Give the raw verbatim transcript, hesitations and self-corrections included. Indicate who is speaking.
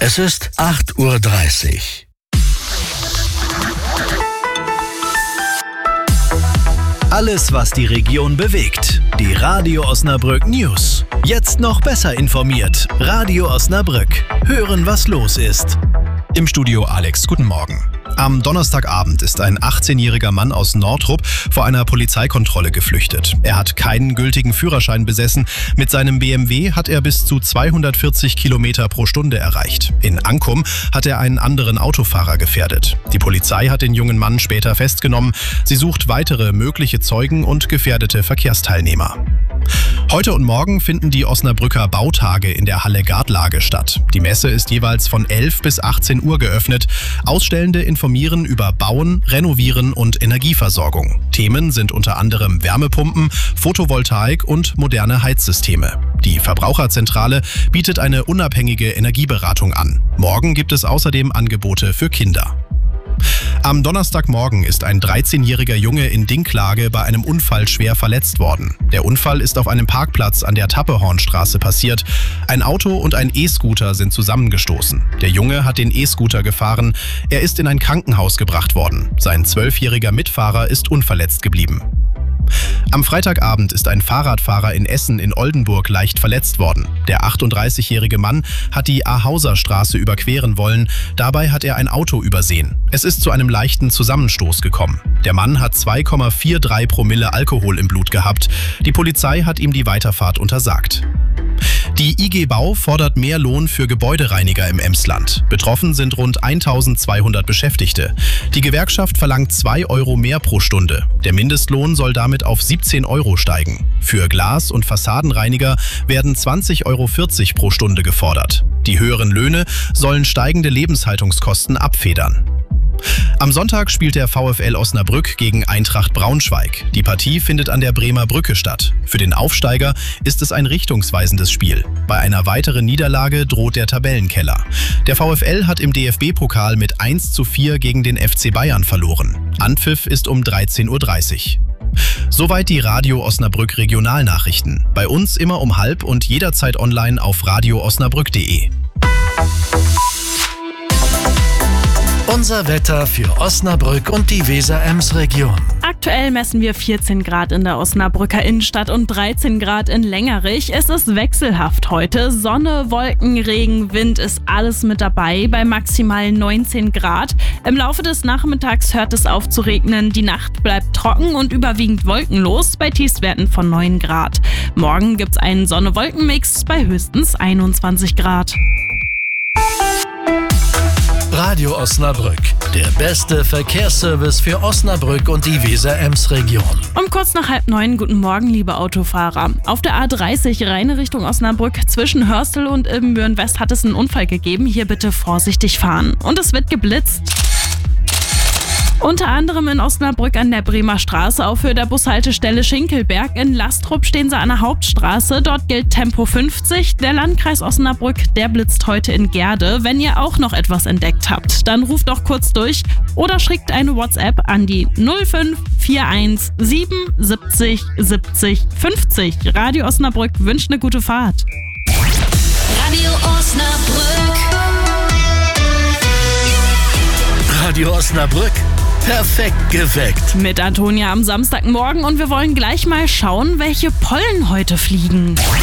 Speaker 1: Es ist acht Uhr dreißig. Alles, was die Region bewegt. Die Radio Osnabrück News. Jetzt noch besser informiert. Radio Osnabrück. Hören, was los ist.
Speaker 2: Im Studio Alex, guten Morgen. Am Donnerstagabend ist ein achtzehnjähriger Mann aus Nordrup vor einer Polizeikontrolle geflüchtet. Er hat keinen gültigen Führerschein besessen. Mit seinem B M W hat er bis zu zweihundertvierzig Kilometer pro Stunde erreicht. In Ankum hat er einen anderen Autofahrer gefährdet. Die Polizei hat den jungen Mann später festgenommen. Sie sucht weitere mögliche Zeugen und gefährdete Verkehrsteilnehmer. Heute und morgen finden die Osnabrücker Bautage in der Halle Gartlage statt. Die Messe ist jeweils von elf bis achtzehn Uhr geöffnet. Ausstellende informieren über Bauen, Renovieren und Energieversorgung. Themen sind unter anderem Wärmepumpen, Photovoltaik und moderne Heizsysteme. Die Verbraucherzentrale bietet eine unabhängige Energieberatung an. Morgen gibt es außerdem Angebote für Kinder. Am Donnerstagmorgen ist ein dreizehnjähriger Junge in Dinklage bei einem Unfall schwer verletzt worden. Der Unfall ist auf einem Parkplatz an der Tappehornstraße passiert. Ein Auto und ein E-Scooter sind zusammengestoßen. Der Junge hat den E-Scooter gefahren. Er ist in ein Krankenhaus gebracht worden. Sein zwölfjähriger Mitfahrer ist unverletzt geblieben. Am Freitagabend ist ein Fahrradfahrer in Essen in Oldenburg leicht verletzt worden. Der achtunddreißigjährige Mann hat die Ahauserstraße überqueren wollen. Dabei hat er ein Auto übersehen. Es ist zu einem leichten Zusammenstoß gekommen. Der Mann hat zwei Komma dreiundvierzig Promille Alkohol im Blut gehabt. Die Polizei hat ihm die Weiterfahrt untersagt. Die I G Bau fordert mehr Lohn für Gebäudereiniger im Emsland. Betroffen sind rund eintausendzweihundert Beschäftigte. Die Gewerkschaft verlangt zwei Euro mehr pro Stunde. Der Mindestlohn soll damit auf siebzehn Euro steigen. Für Glas- und Fassadenreiniger werden zwanzig Euro vierzig pro Stunde gefordert. Die höheren Löhne sollen steigende Lebenshaltungskosten abfedern. Am Sonntag spielt der VfL Osnabrück gegen Eintracht Braunschweig. Die Partie findet an der Bremer Brücke statt. Für den Aufsteiger ist es ein richtungsweisendes Spiel. Bei einer weiteren Niederlage droht der Tabellenkeller. Der VfL hat im D F B-Pokal mit eins zu vier gegen den F C Bayern verloren. Anpfiff ist um dreizehn Uhr dreißig. Soweit die Radio Osnabrück Regionalnachrichten. Bei uns immer um halb und jederzeit online auf radio osnabrück punkt de.
Speaker 1: Unser Wetter für Osnabrück und die Weser-Ems-Region.
Speaker 3: Aktuell messen wir vierzehn Grad in der Osnabrücker Innenstadt und dreizehn Grad in Längerich. Es ist wechselhaft heute. Sonne, Wolken, Regen, Wind ist alles mit dabei bei maximal neunzehn Grad. Im Laufe des Nachmittags hört es auf zu regnen. Die Nacht bleibt trocken und überwiegend wolkenlos bei Tiefstwerten von neun Grad. Morgen gibt es einen Sonne-Wolken-Mix bei höchstens einundzwanzig Grad.
Speaker 1: Radio Osnabrück, der beste Verkehrsservice für Osnabrück und die Weser-Ems-Region.
Speaker 3: Um kurz nach halb neun, guten Morgen, liebe Autofahrer. Auf der A dreißig reine Richtung Osnabrück zwischen Hörstel und Ibbenbüren-West hat es einen Unfall gegeben. Hier bitte vorsichtig fahren. Und es wird geblitzt. Unter anderem in Osnabrück an der Bremer Straße auf Höhe der Bushaltestelle Schinkelberg. In Lastrup stehen sie an der Hauptstraße. Dort gilt Tempo fünfzig. Der Landkreis Osnabrück, der blitzt heute in Gerde. Wenn ihr auch noch etwas entdeckt habt, dann ruft doch kurz durch oder schickt eine WhatsApp an die null fünf vier eins sieben siebzig siebzig fünfzig. Radio Osnabrück wünscht eine gute Fahrt.
Speaker 4: Radio Osnabrück.
Speaker 1: Radio Osnabrück. Perfekt geweckt.
Speaker 3: Mit Antonia am Samstagmorgen und wir wollen gleich mal schauen, welche Pollen heute fliegen.